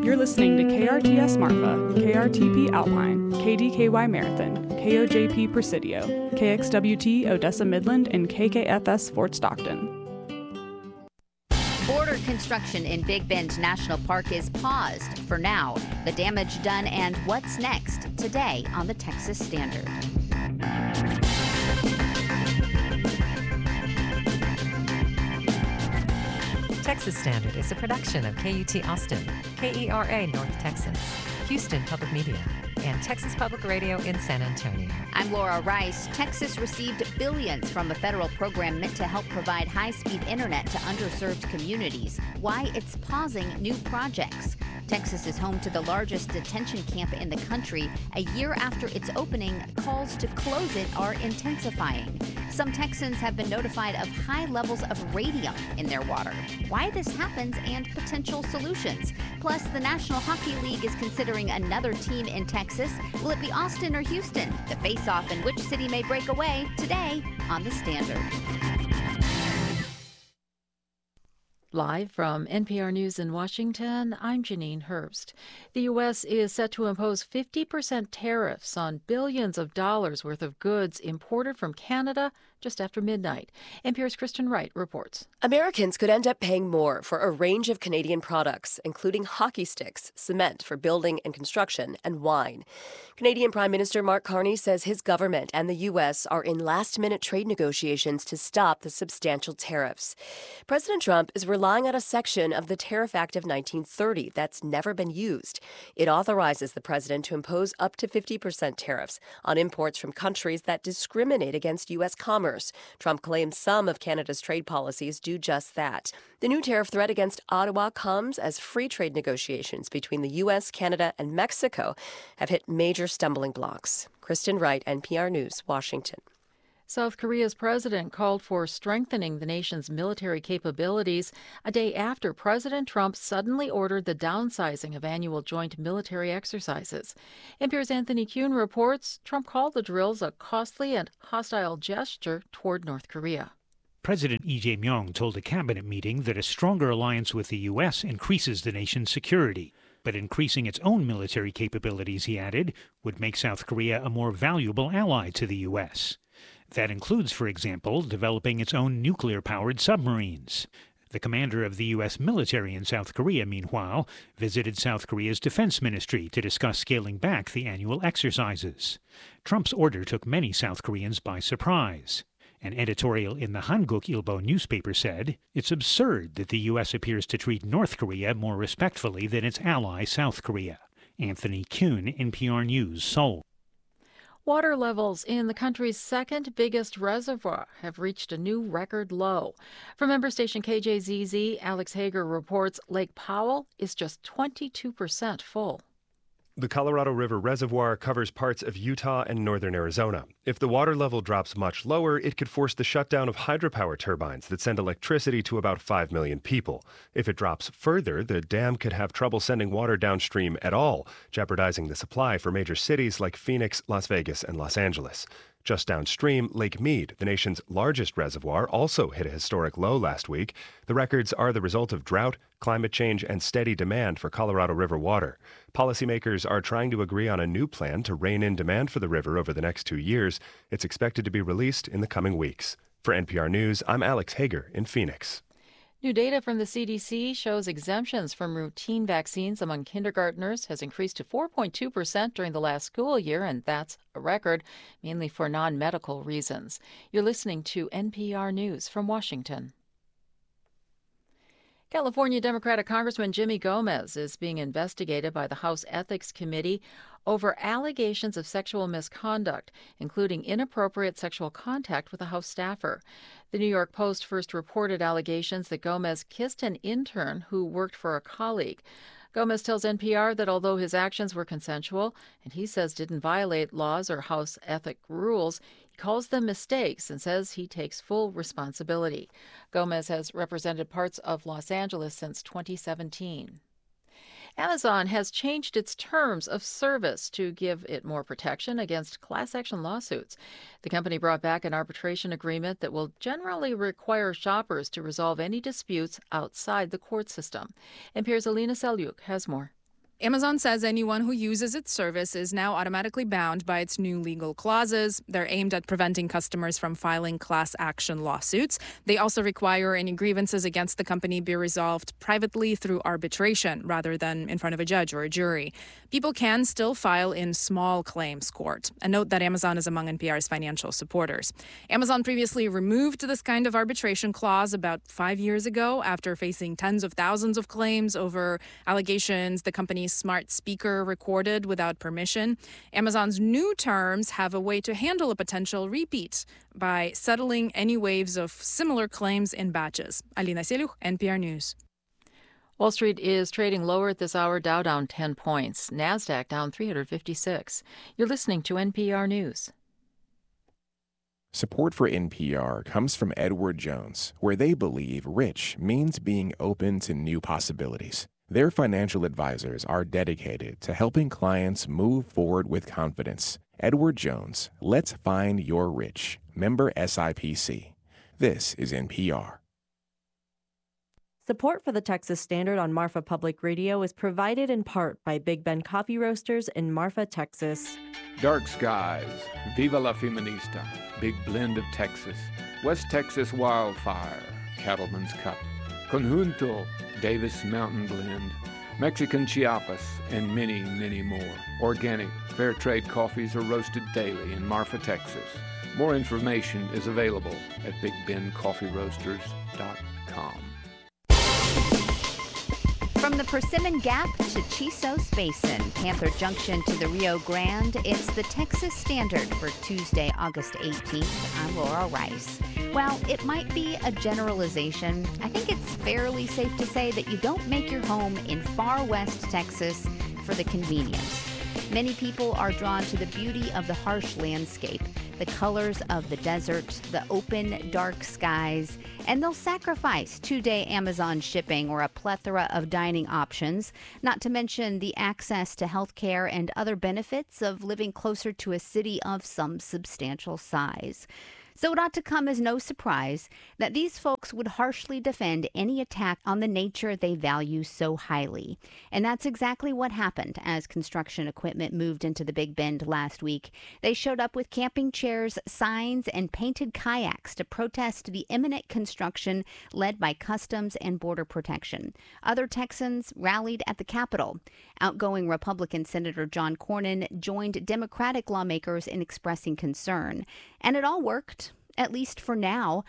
You're listening to KRTS Marfa, KRTP Alpine, KDKY Marathon, KOJP Presidio, KXWT Odessa Midland, and KKFS Fort Stockton. Border construction in Big Bend National Park is paused for now. The damage done and what's next today on the Texas Standard. Texas Standard is a production of KUT Austin, KERA North Texas, Houston Public Media, and Texas Public Radio in San Antonio. I'm Laura Rice. Texas received billions from a federal program meant to help provide high-speed internet to underserved communities. Why it's pausing new projects. Texas is home to the largest detention camp in the country. A year after its opening, calls to close it are intensifying. Some Texans have been notified of high levels of radium in their water. Why this happens and potential solutions. Plus, the National Hockey League is considering another team in Texas. Will it be Austin or Houston? The face-off and which city may break away today on The Standard. Live from NPR News in Washington, I'm Janine Herbst. The U.S. is set to impose 50% tariffs on billions of dollars worth of goods imported from Canada just after midnight. NPR's Kristen Wright reports. Americans could end up paying more for a range of Canadian products, including hockey sticks, cement for building and construction, and wine. Canadian Prime Minister Mark Carney says his government and the U.S. are in last-minute trade negotiations to stop the substantial tariffs. President Trump is relying on a section of the Tariff Act of 1930 that's never been used. It authorizes the president to impose up to 50% tariffs on imports from countries that discriminate against U.S. commerce. Trump claims some of Canada's trade policies do just that. The new tariff threat against Ottawa comes as free trade negotiations between the U.S., Canada, and Mexico have hit major stumbling blocks. Kristen Wright, NPR News, Washington. South Korea's president called for strengthening the nation's military capabilities a day after President Trump suddenly ordered the downsizing of annual joint military exercises. NPR's Anthony Kuhn reports Trump called the drills a costly and hostile gesture toward North Korea. President Lee Jae-myung told a cabinet meeting that a stronger alliance with the U.S. increases the nation's security. But increasing its own military capabilities, he added, would make South Korea a more valuable ally to the U.S. That includes, for example, developing its own nuclear-powered submarines. The commander of the U.S. military in South Korea, meanwhile, visited South Korea's defense ministry to discuss scaling back the annual exercises. Trump's order took many South Koreans by surprise. An editorial in the Hanguk Ilbo newspaper said, it's absurd that the U.S. appears to treat North Korea more respectfully than its ally South Korea. Anthony Kuhn, NPR News, Seoul. Water levels in the country's second biggest reservoir have reached a new record low. From member station KJZZ, Alex Hager reports Lake Powell is just 22% full. The Colorado River Reservoir covers parts of Utah and northern Arizona. If the water level drops much lower, it could force the shutdown of hydropower turbines that send electricity to about 5 million people. If it drops further, the dam could have trouble sending water downstream at all, jeopardizing the supply for major cities like Phoenix, Las Vegas, and Los Angeles. Just downstream, Lake Mead, the nation's largest reservoir, also hit a historic low last week. The records are the result of drought, climate change, and steady demand for Colorado River water. Policymakers are trying to agree on a new plan to rein in demand for the river over the next 2 years. It's expected to be released in the coming weeks. For NPR News, I'm Alex Hager in Phoenix. New data from the CDC shows exemptions from routine vaccines among kindergartners has increased to 4.2% during the last school year, and that's a record, mainly for non-medical reasons. You're listening to NPR News from Washington. California Democratic Congressman Jimmy Gomez is being investigated by the House Ethics Committee over allegations of sexual misconduct, including inappropriate sexual contact with a House staffer. The New York Post first reported allegations that Gomez kissed an intern who worked for a colleague. Gomez tells NPR that although his actions were consensual and he says didn't violate laws or House ethic rules, he calls them mistakes and says he takes full responsibility. Gomez has represented parts of Los Angeles since 2017. Amazon has changed its terms of service to give it more protection against class action lawsuits. The company brought back an arbitration agreement that will generally require shoppers to resolve any disputes outside the court system. NPR's Alina Selyuk has more. Amazon says anyone who uses its service is now automatically bound by its new legal clauses. They're aimed at preventing customers from filing class action lawsuits. They also require any grievances against the company be resolved privately through arbitration rather than in front of a judge or a jury. People can still file in small claims court. A note that Amazon is among NPR's financial supporters. Amazon previously removed this kind of arbitration clause about 5 years ago after facing tens of thousands of claims over allegations the company's smart speaker recorded without permission. Amazon's new terms have a way to handle a potential repeat by settling any waves of similar claims in batches. Alina Seliuk, NPR News. Wall Street is trading lower at this hour. Dow down 10 points. NASDAQ down 356. You're listening to NPR News. Support for NPR comes from Edward Jones, where they believe rich means being open to new possibilities. Their financial advisors are dedicated to helping clients move forward with confidence. Edward Jones, let's find your rich. Member SIPC. This is NPR. Support for the Texas Standard on Marfa Public Radio is provided in part by Big Ben Coffee Roasters in Marfa, Texas. Dark Skies, Viva la Feminista, Big Blend of Texas, West Texas Wildfire, Cattleman's Cup, Conjunto, Davis Mountain Blend, Mexican Chiapas, and many, many more. Organic, fair trade coffees are roasted daily in Marfa, Texas. More information is available at BigBenCoffeeRoasters.com. From the Persimmon Gap to Chisos Basin, Panther Junction to the Rio Grande, it's the Texas Standard for Tuesday, August 18th. I'm Laura Rice. While it might be a generalization, I think it's fairly safe to say that you don't make your home in far west Texas for the convenience. Many people are drawn to the beauty of the harsh landscape, the colors of the desert, the open, dark skies, and they'll sacrifice two-day Amazon shipping or a plethora of dining options, not to mention the access to health care and other benefits of living closer to a city of some substantial size. So it ought to come as no surprise that these folks would harshly defend any attack on the nature they value so highly. And that's exactly what happened as construction equipment moved into the Big Bend last week. They showed up with camping chairs, signs, and painted kayaks to protest the imminent construction led by Customs and Border Protection. Other Texans rallied at the Capitol. Outgoing Republican Senator John Cornyn joined Democratic lawmakers in expressing concern. And it all worked, at least for now.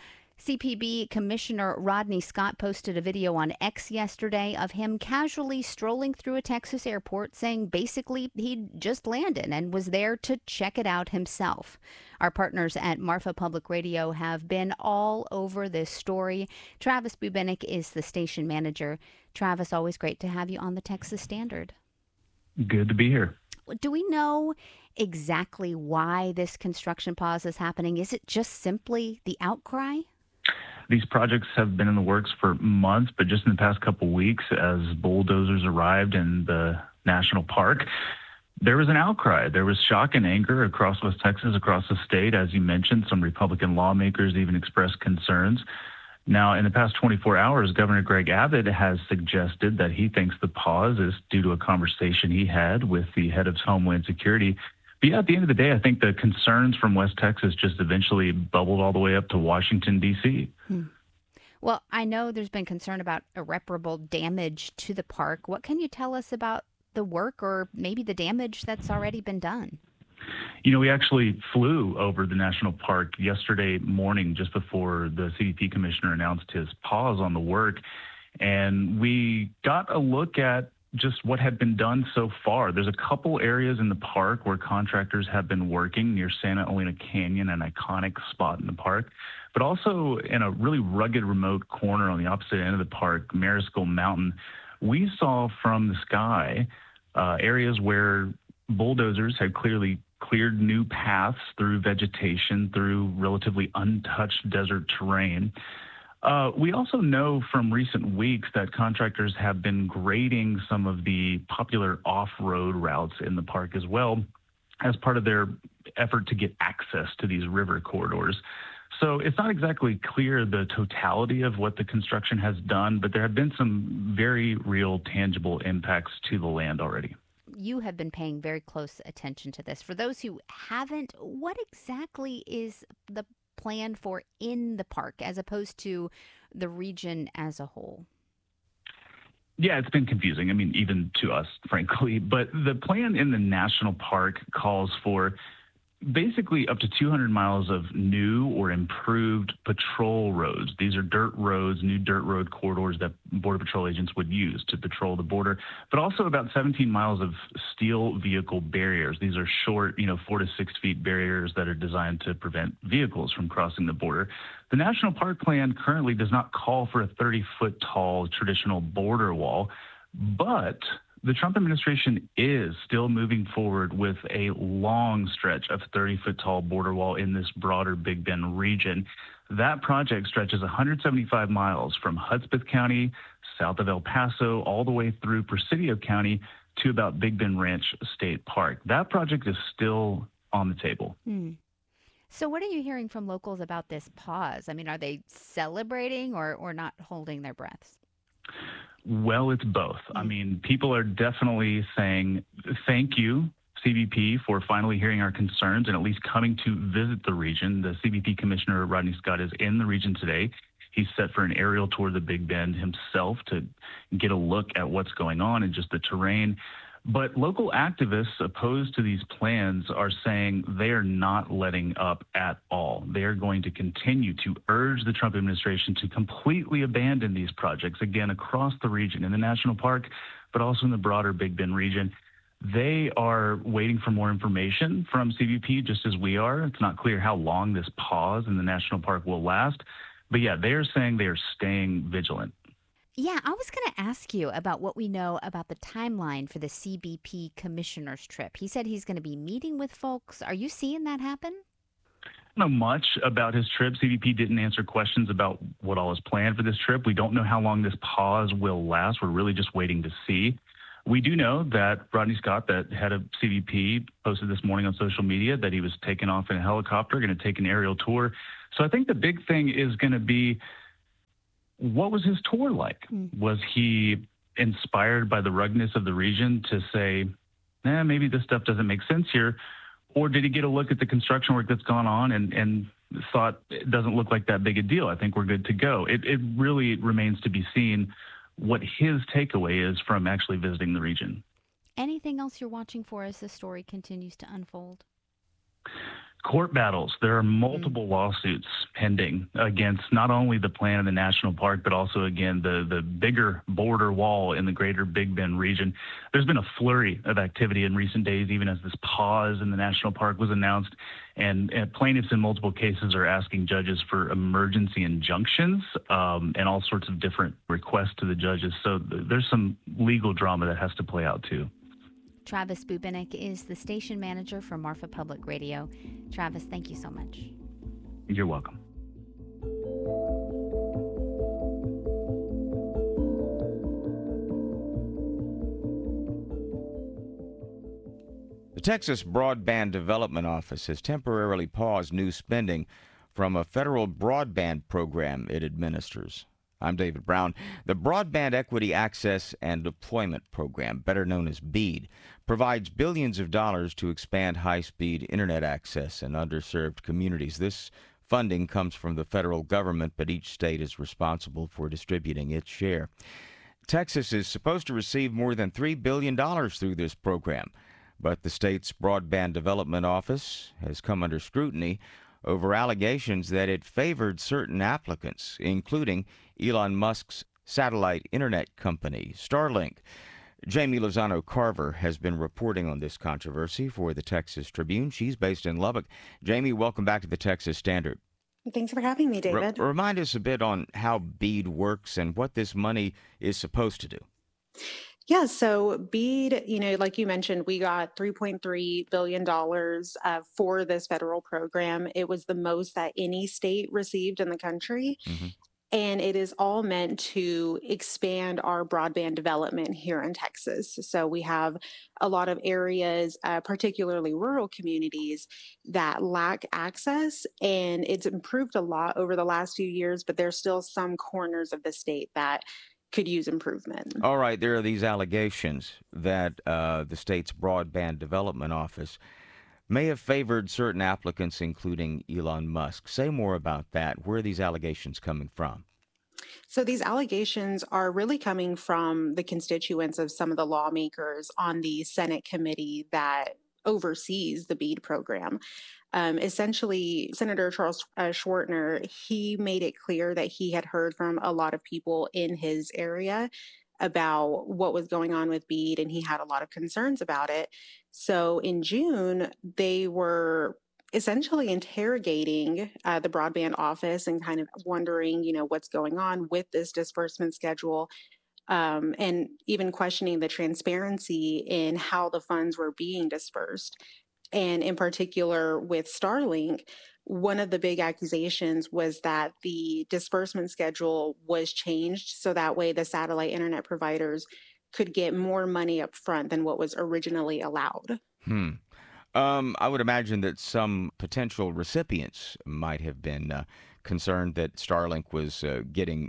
CPB Commissioner Rodney Scott posted a video on X yesterday of him casually strolling through a Texas airport, saying basically he'd just landed and was there to check it out himself. Our partners at Marfa Public Radio have been all over this story. Travis Bubenik is the station manager. Travis, always great to have you on the Texas Standard. Good to be here. Do we know exactly why this construction pause is happening? Is it just simply the outcry? These projects have been in the works for months, but just in the past couple of weeks, as bulldozers arrived in the national park, there was an outcry. There was shock and anger across West Texas, across the state. As you mentioned, some Republican lawmakers even expressed concerns. Now, in the past 24 hours, Governor Greg Abbott has suggested that he thinks the pause is due to a conversation he had with the head of Homeland Security. But yeah, at the end of the day, I think the concerns from West Texas just eventually bubbled all the way up to Washington, D.C. Well, I know there's been concern about irreparable damage to the park. What can you tell us about the work or maybe the damage that's already been done? You know, we actually flew over the national park yesterday morning just before the CDP commissioner announced his pause on the work. And we got a look at just what had been done so far. There's a couple areas in the park where contractors have been working near Santa Elena Canyon, an iconic spot in the park, but also in a really rugged, remote corner on the opposite end of the park, Mariscal Mountain. We saw from the sky areas where bulldozers had clearly cleared new paths through vegetation, through relatively untouched desert terrain. We also know from recent weeks that contractors have been grading some of the popular off-road routes in the park as well as part of their effort to get access to these river corridors. So it's not exactly clear the totality of what the construction has done, but there have been some very real, tangible impacts to the land already. You have been paying very close attention to this. For those who haven't, what exactly is the plan for in the park as opposed to the region as a whole? Yeah, it's been confusing. I mean, even to us, frankly. But the plan in the national park calls for basically up to 200 miles of new or improved patrol roads. These are dirt roads, new dirt road corridors that Border Patrol agents would use to patrol the border, but also about 17 miles of steel vehicle barriers. These are short, 4 to 6 feet barriers that are designed to prevent vehicles from crossing the border. The National Park Plan currently does not call for a 30-foot tall traditional border wall, but the Trump administration is still moving forward with a long stretch of 30-foot tall border wall in this broader Big Bend region. That project stretches 175 miles from Hudspeth County, south of El Paso, all the way through Presidio County to about Big Bend Ranch State Park. That project is still on the table. So what are you hearing from locals about this pause? I mean, are they celebrating or not holding their breaths? Well, it's both. I mean, people are definitely saying thank you, CBP, for finally hearing our concerns and at least coming to visit the region. The CBP Commissioner, Rodney Scott, is in the region today. He's set for an aerial tour of the Big Bend himself to get a look at what's going on and just the terrain. But local activists opposed to these plans are saying they are not letting up at all. They are going to continue to urge the Trump administration to completely abandon these projects, again, across the region, in the national park, but also in the broader Big Bend region. They are waiting for more information from CBP, just as we are. It's not clear how long this pause in the national park will last. But yeah, they are saying they are staying vigilant. Yeah, I was going to ask you about what we know about the timeline for the CBP commissioner's trip. He said he's going to be meeting with folks. Are you seeing that happen? I don't know much about his trip. CBP didn't answer questions about what all is planned for this trip. We don't know how long this pause will last. We're really just waiting to see. We do know that Rodney Scott, the head of CBP, posted this morning on social media that he was taken off in a helicopter, going to take an aerial tour. So I think the big thing is going to be, what was his tour like? Was he inspired by the ruggedness of the region to say, maybe this stuff doesn't make sense here? Or did he get a look at the construction work that's gone on and thought it doesn't look like that big a deal? I think we're good to go. It really remains to be seen what his takeaway is from actually visiting the region. Anything else you're watching for as the story continues to unfold? Court battles. There are multiple lawsuits pending against not only the plan in the national park, but also, again, the bigger border wall in the greater Big Bend region. There's been a flurry of activity in recent days, even as this pause in the national park was announced. And plaintiffs in multiple cases are asking judges for emergency injunctions and all sorts of different requests to the judges. So there's some legal drama that has to play out, too. Travis Bubenik is the station manager for Marfa Public Radio. Travis, thank you so much. You're welcome. The Texas Broadband Development Office has temporarily paused new spending from a federal broadband program it administers. I'm David Brown. The Broadband Equity Access and Deployment Program, better known as BEAD, provides billions of dollars to expand high-speed internet access in underserved communities. This funding comes from the federal government, but each state is responsible for distributing its share. Texas is supposed to receive more than $3 billion through this program, but the state's Broadband Development Office has come under scrutiny over allegations that it favored certain applicants, including Elon Musk's satellite internet company, Starlink. Jamie Lozano Carver has been reporting on this controversy for the Texas Tribune. She's based in Lubbock. Jamie, welcome back to the Texas Standard. Thanks for having me, David. Remind us a bit on how BEAD works and what this money is supposed to do. Yeah, so BEAD, like you mentioned, we got $3.3 billion for this federal program. It was the most that any state received in the country. And it is all meant to expand our broadband development here in Texas. So we have a lot of areas, particularly rural communities, that lack access. And it's improved a lot over the last few years, but there's still some corners of the state that could use improvement. All right, there are these allegations that the state's Broadband Development Office may have favored certain applicants, including Elon Musk. Say more about that. Where are these allegations coming from? So these allegations are really coming from the constituents of some of the lawmakers on the Senate committee that oversees the BEAD program. Essentially, Senator Charles Schwartner, he made it clear that he had heard from a lot of people in his area about what was going on with BEAD, and he had a lot of concerns about it. So in June, they were essentially interrogating the broadband office and kind of wondering, what's going on with this disbursement schedule, and even questioning the transparency in how the funds were being dispersed. And in particular with Starlink, one of the big accusations was that the disbursement schedule was changed so that way the satellite internet providers could get more money up front than what was originally allowed. I would imagine that some potential recipients might have been concerned that Starlink was getting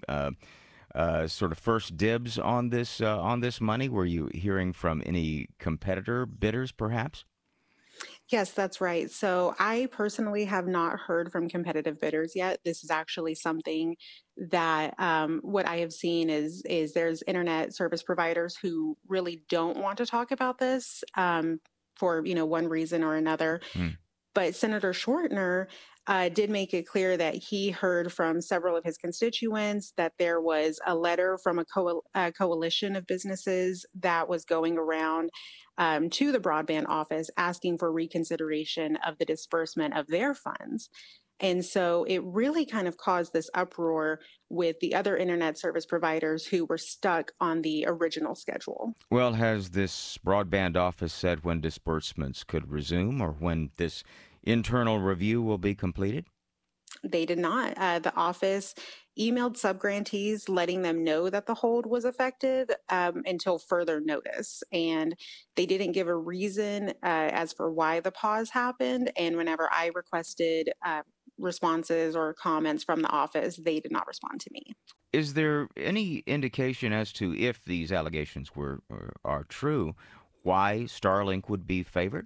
sort of first dibs on this money. Were you hearing from any competitor bidders, perhaps? Yes, that's right. So I personally have not heard from competitive bidders yet. This is actually something that what I have seen is there's internet service providers who really don't want to talk about this for one reason or another. But Senator Schwartner did make it clear that he heard from several of his constituents that there was a letter from a coalition of businesses that was going around to the broadband office asking for reconsideration of the disbursement of their funds. And so it really kind of caused this uproar with the other internet service providers who were stuck on the original schedule. Well, has this broadband office said when disbursements could resume or when this internal review will be completed? They did not. The office emailed subgrantees letting them know that the hold was effective until further notice. And they didn't give a reason as for why the pause happened. And whenever I requested responses or comments from the office, they did not respond to me. Is there any indication as to, if these allegations are true, why Starlink would be favored?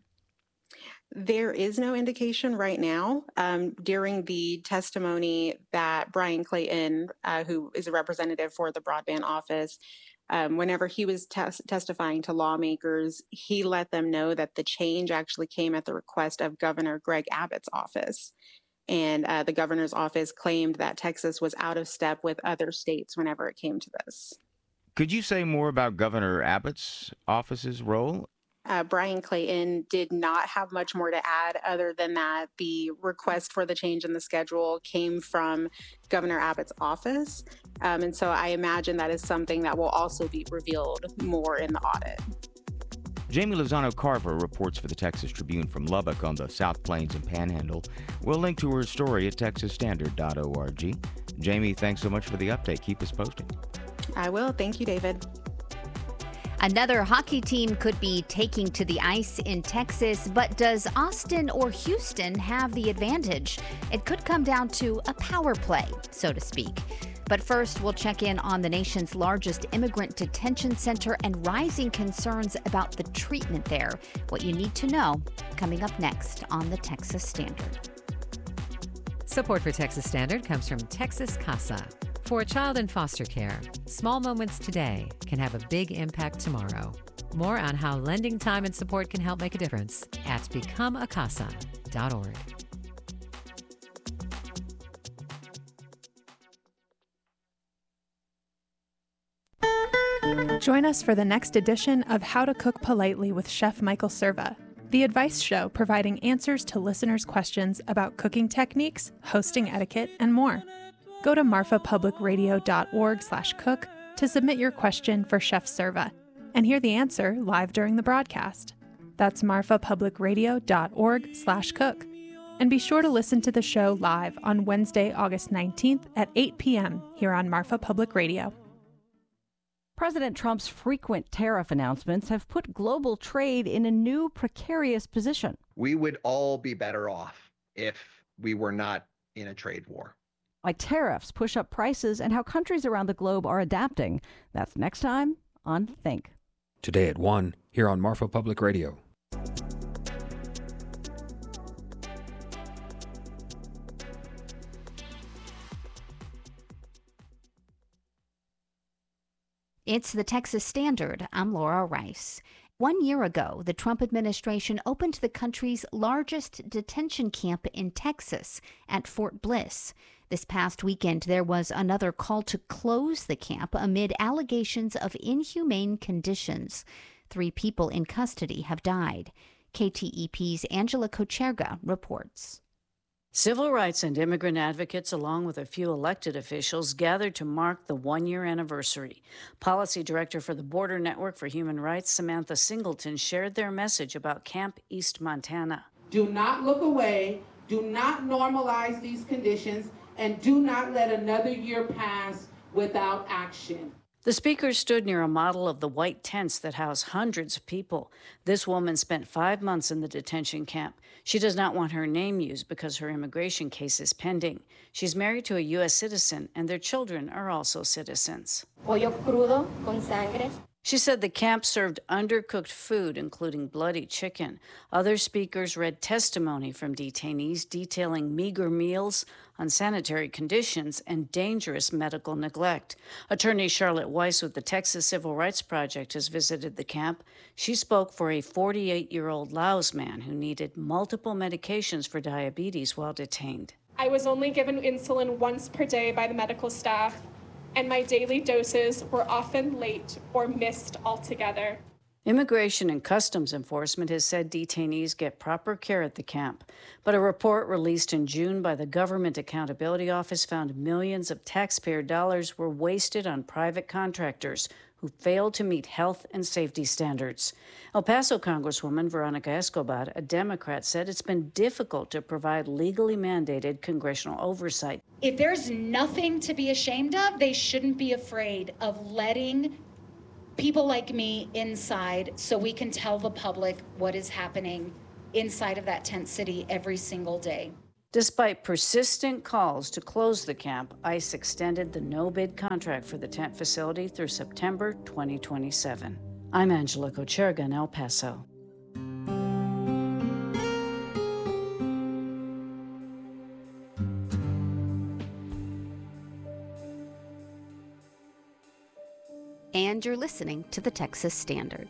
There is no indication right now. During the testimony that Brian Clayton, who is a representative for the broadband office, whenever he was testifying to lawmakers, he let them know that the change actually came at the request of Governor Greg Abbott's office. And the governor's office claimed that Texas was out of step with other states whenever it came to this. Could you say more about Governor Abbott's office's role? Brian Clayton did not have much more to add other than that the request for the change in the schedule came from Governor Abbott's office. And so I imagine that is something that will also be revealed more in the audit. Jamie Lozano Carver reports for the Texas Tribune from Lubbock on the South Plains and Panhandle. We'll link to her story at texasstandard.org. Jamie, thanks so much for the update. Keep us posted. I will. Thank you, David. Another hockey team could be taking to the ice in Texas, but does Austin or Houston have the advantage? It could come down to a power play, so to speak. But first, we'll check in on the nation's largest immigrant detention center and rising concerns about the treatment there. What you need to know, coming up next on the Texas Standard. Support for Texas Standard comes from Texas Casa. For a child in foster care, small moments today can have a big impact tomorrow. More on how lending time and support can help make a difference at becomeacasa.org. Join us for the next edition of How to Cook Politely with Chef Michael Serva, the advice show providing answers to listeners' questions about cooking techniques, hosting etiquette, and more. Go to marfapublicradio.org/cook to submit your question for Chef Serva and hear the answer live during the broadcast. That's marfapublicradio.org/cook. And be sure to listen to the show live on Wednesday, August 19th at 8 p.m. here on Marfa Public Radio. President Trump's frequent tariff announcements have put global trade in a new precarious position. We would all be better off if we were not in a trade war. Why tariffs push up prices and how countries around the globe are adapting. That's next time on Think. Today at 1, here on Marfa Public Radio. It's the Texas Standard. I'm Laura Rice. 1 year ago, the Trump administration opened the country's largest detention camp in Texas at Fort Bliss. This past weekend, there was another call to close the camp amid allegations of inhumane conditions. 3 people in custody have died. KTEP's Angela Kocherga reports. Civil rights and immigrant advocates, along with a few elected officials, gathered to mark the 1-year anniversary. Policy Director for the Border Network for Human Rights, Samantha Singleton, shared their message about Camp East Montana. Do not look away, do not normalize these conditions, and do not let another year pass without action. The speakers stood near a model of the white tents that house hundreds of people. This woman spent 5 months in the detention camp. She does not want her name used because her immigration case is pending. She's married to a U.S. citizen, and their children are also citizens. Pollo crudo con sangre. She said the camp served undercooked food, including bloody chicken. Other speakers read testimony from detainees detailing meager meals, unsanitary conditions, and dangerous medical neglect. Attorney Charlotte Weiss with the Texas Civil Rights Project has visited the camp. She spoke for a 48-year-old Laos man who needed multiple medications for diabetes while detained. I was only given insulin once per day by the medical staff, and my daily doses were often late or missed altogether. Immigration and Customs Enforcement has said detainees get proper care at the camp, but a report released in June by the Government Accountability Office found millions of taxpayer dollars were wasted on private contractors who failed to meet health and safety standards. El Paso Congresswoman Veronica Escobar, a Democrat, said it's been difficult to provide legally mandated congressional oversight. If there's nothing to be ashamed of, they shouldn't be afraid of letting people like me inside so we can tell the public what is happening inside of that tent city every single day. Despite persistent calls to close the camp, ICE extended the no-bid contract for the tent facility through September 2027. I'm Angela Kocherga in El Paso. And you're listening to the Texas Standard.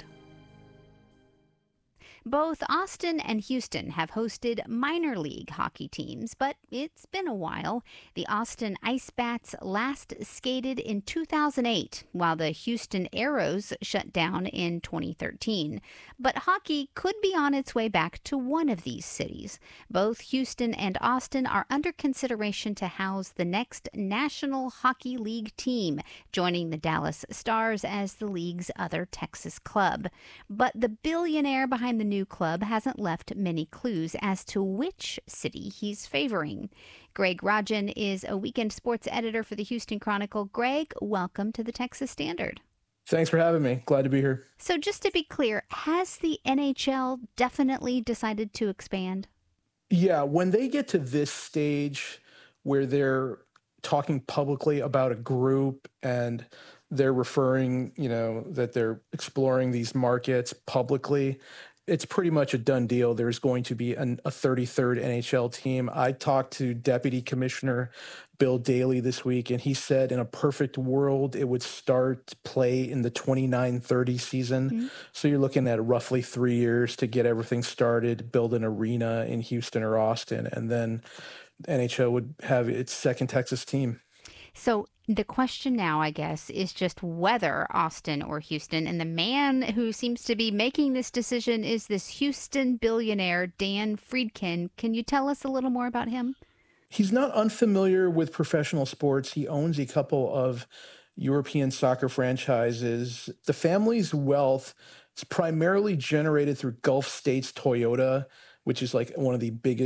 Both Austin and Houston have hosted minor league hockey teams, but it's been a while. The Austin Ice Bats last skated in 2008, while the Houston Aeros shut down in 2013. But hockey could be on its way back to one of these cities. Both Houston and Austin are under consideration to house the next National Hockey League team, joining the Dallas Stars as the league's other Texas club. But the billionaire behind the new club hasn't left many clues as to which city he's favoring. Greg Rajan is a weekend sports editor for the Houston Chronicle. Greg, welcome to the Texas Standard. Thanks for having me. Glad to be here. So just to be clear, has the NHL definitely decided to expand? Yeah, when they get to this stage where they're talking publicly about a group and they're referring, that they're exploring these markets publicly, it's pretty much a done deal. There's going to be a 33rd NHL team. I talked to Deputy Commissioner Bill Daley this week, and he said in a perfect world, it would start play in the 29-30 season. Mm-hmm. So you're looking at roughly 3 years to get everything started, build an arena in Houston or Austin, and then NHL would have its second Texas team. So the question now, I guess, is just whether Austin or Houston. And the man who seems to be making this decision is this Houston billionaire, Dan Friedkin. Can you tell us a little more about him? He's not unfamiliar with professional sports. He owns a couple of European soccer franchises. The family's wealth is primarily generated through Gulf States Toyota, which is like one of the biggest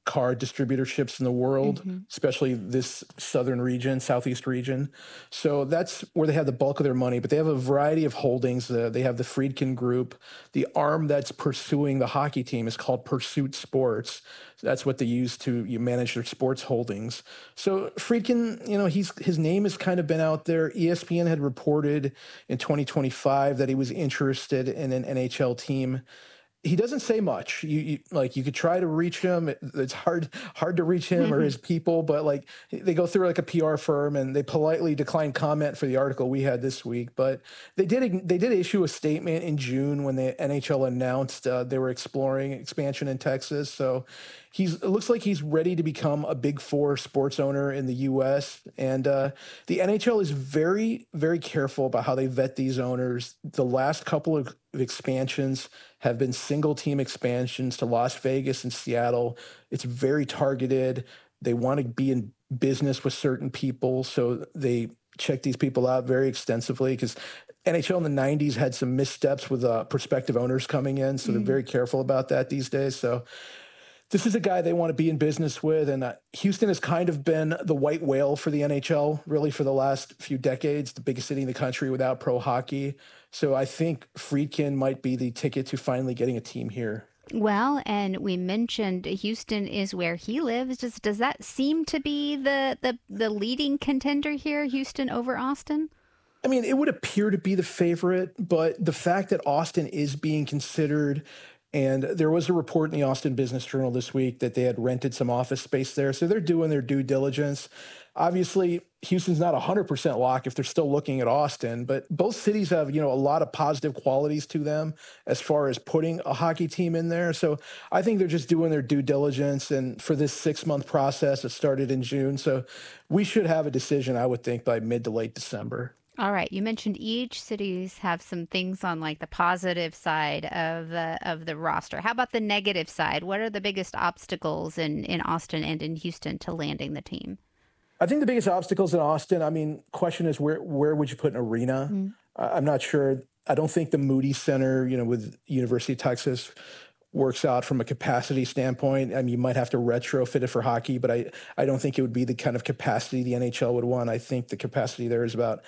car distributorships in the world, especially this southern region, southeast region. So that's where they have the bulk of their money, but they have a variety of holdings. They have the Friedkin Group. The arm that's pursuing the hockey team is called Pursuit Sports. That's what they use to manage their sports holdings. So Friedkin, his name has kind of been out there. ESPN had reported in 2025 that he was interested in an NHL team. He doesn't say much. You could try to reach him. It's hard to reach him or his people, but they go through a PR firm and they politely decline comment for the article we had this week. But they did issue a statement in June when the NHL announced they were exploring expansion in Texas. So it looks like he's ready to become a Big Four sports owner in the U.S. And the NHL is very, very careful about how they vet these owners. The last couple of expansions have been single team expansions to Las Vegas and Seattle. It's very targeted. They want to be in business with certain people, so they check these people out very extensively because NHL in the 90s had some missteps with prospective owners coming in, so they're very careful about that these days. So this is a guy they want to be in business with, and Houston has kind of been the white whale for the NHL, really, for the last few decades, the biggest city in the country without pro hockey. So I think Friedkin might be the ticket to finally getting a team here. Well, and we mentioned Houston is where he lives. Does that seem to be the leading contender here, Houston over Austin? I mean, it would appear to be the favorite, but the fact that Austin is being considered, and there was a report in the Austin Business Journal this week that they had rented some office space there, so they're doing their due diligence. Obviously, Houston's not 100% lock if they're still looking at Austin, but both cities have, a lot of positive qualities to them as far as putting a hockey team in there. So I think they're just doing their due diligence. And for this 6-month process, it started in June. So we should have a decision, I would think, by mid to late December. All right. You mentioned each cities have some things on the positive side of the roster. How about the negative side? What are the biggest obstacles in Austin and in Houston to landing the team? I think the biggest obstacles in Austin, question is where would you put an arena? I'm not sure. I don't think the Moody Center, with University of Texas works out from a capacity standpoint. I mean, you might have to retrofit it for hockey, but I don't think it would be the kind of capacity the NHL would want. I think the capacity there is about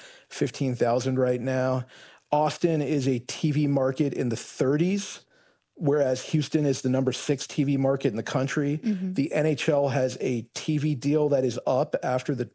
15,000 right now. Austin is a TV market in the 30s. Whereas Houston is the number 6 TV market in the country. The NHL has a TV deal that is up after the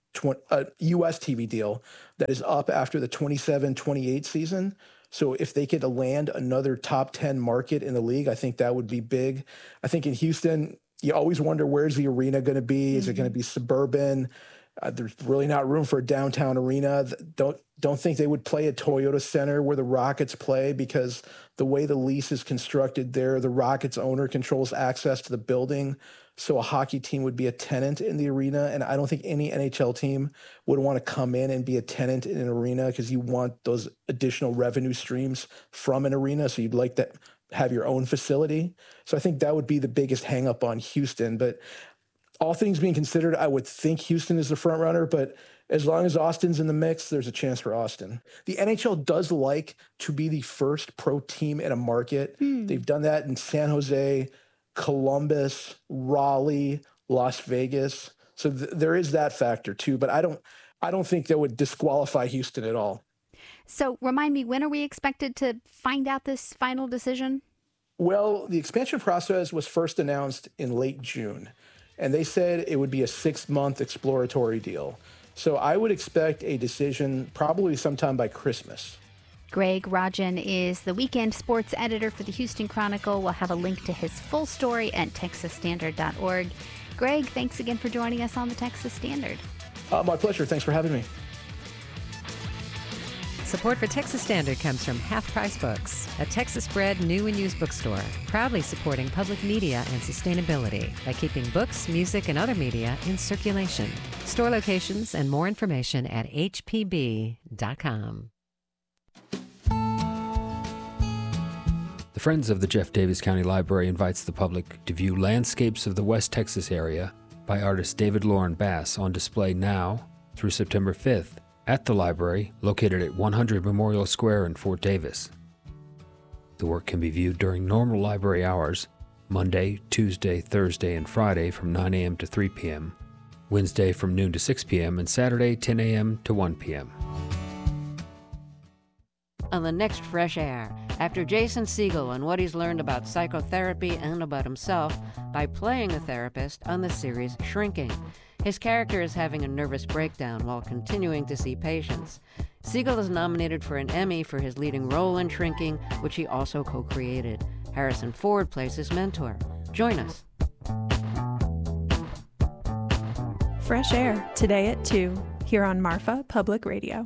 U.S. TV deal that is up after the 27-28 season. So if they could land another top 10 market in the league, I think that would be big. I think in Houston, you always wonder, where's the arena going to be? Is it going to be suburban? There's really not room for a downtown arena. Don't think they would play at Toyota Center where the Rockets play, because the way the lease is constructed there, the Rockets owner controls access to the building. So a hockey team would be a tenant in the arena. And I don't think any NHL team would want to come in and be a tenant in an arena, because you want those additional revenue streams from an arena. So you'd like to have your own facility. So I think that would be the biggest hang up on Houston. But all things being considered, I would think Houston is the front runner, but as long as Austin's in the mix, there's a chance for Austin. The NHL does like to be the first pro team in a market. They've done that in San Jose, Columbus, Raleigh, Las Vegas. So there is that factor too, but I don't think that would disqualify Houston at all. So remind me, when are we expected to find out this final decision? Well, the expansion process was first announced in late June, and they said it would be a 6-month exploratory deal. So I would expect a decision probably sometime by Christmas. Greg Rajan is the weekend sports editor for the Houston Chronicle. We'll have a link to his full story at texasstandard.org. Greg, thanks again for joining us on the Texas Standard. My pleasure. Thanks for having me. Support for Texas Standard comes from Half Price Books, a Texas-bred new and used bookstore, proudly supporting public media and sustainability by keeping books, music, and other media in circulation. Store locations and more information at hpb.com. The Friends of the Jeff Davis County Library invites the public to view landscapes of the West Texas area by artist David Lauren Bass on display now through September 5th. At the library, located at 100 Memorial Square in Fort Davis. The work can be viewed during normal library hours, Monday, Tuesday, Thursday, and Friday from 9 a.m. to 3 p.m., Wednesday from noon to 6 p.m., and Saturday 10 a.m. to 1 p.m. On the next Fresh Air, after Jason Segel and what he's learned about psychotherapy and about himself by playing a therapist on the series Shrinking. His character is having a nervous breakdown while continuing to see patients. Segel is nominated for an Emmy for his leading role in Shrinking, which he also co-created. Harrison Ford plays his mentor. Join us. Fresh Air, today at 2, here on Marfa Public Radio.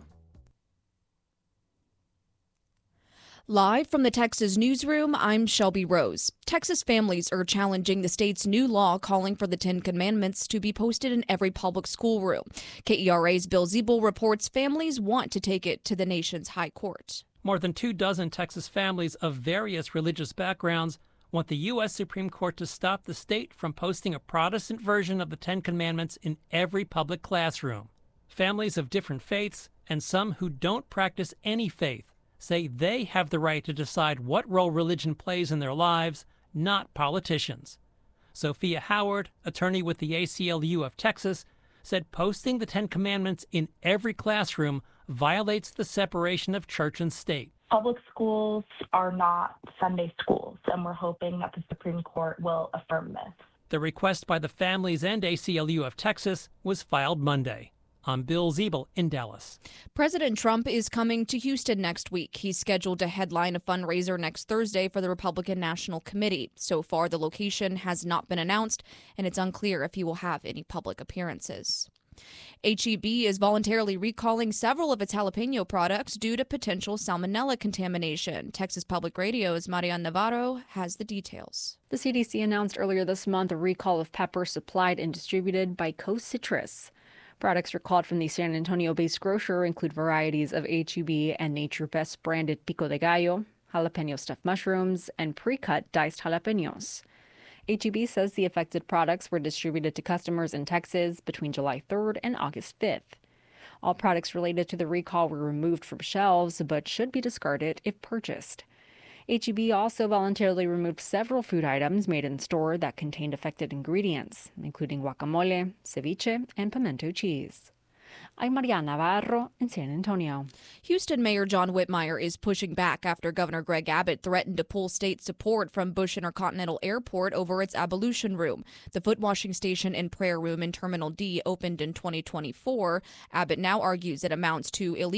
Live from the Texas newsroom, I'm Shelby Rose. Texas families are challenging the state's new law calling for the Ten Commandments to be posted in every public schoolroom. KERA's Bill Ziebel reports families want to take it to the nation's high court. More than 24 Texas families of various religious backgrounds want the U.S. Supreme Court to stop the state from posting a Protestant version of the Ten Commandments in every public classroom. Families of different faiths and some who don't practice any faith say they have the right to decide what role religion plays in their lives, not politicians. Sophia Howard, attorney with the ACLU of Texas, said posting the Ten Commandments in every classroom violates the separation of church and state. Public schools are not Sunday schools, and we're hoping that the Supreme Court will affirm this. The request by the families and ACLU of Texas was filed Monday. I'm Bill Ziebel in Dallas. President Trump is coming to Houston next week. He's scheduled to headline a fundraiser next Thursday for the Republican National Committee. So far, the location has not been announced, and it's unclear if he will have any public appearances. H-E-B is voluntarily recalling several of its jalapeno products due to potential salmonella contamination. Texas Public Radio's Marian Navarro has the details. The CDC announced earlier this month a recall of peppers supplied and distributed by Coast Citrus. Products recalled from the San Antonio-based grocer include varieties of H-E-B and Nature Best branded pico de gallo, jalapeno stuffed mushrooms, and pre-cut diced jalapenos. H-E-B says the affected products were distributed to customers in Texas between July 3rd and August 5th. All products related to the recall were removed from shelves but should be discarded if purchased. H-E-B also voluntarily removed several food items made in store that contained affected ingredients, including guacamole, ceviche, and pimento cheese. I'm Mariana Navarro in San Antonio. Houston Mayor John Whitmire is pushing back after Governor Greg Abbott threatened to pull state support from Bush Intercontinental Airport over its ablution room. The foot washing station and prayer room in Terminal D opened in 2024. Abbott now argues it amounts to illegal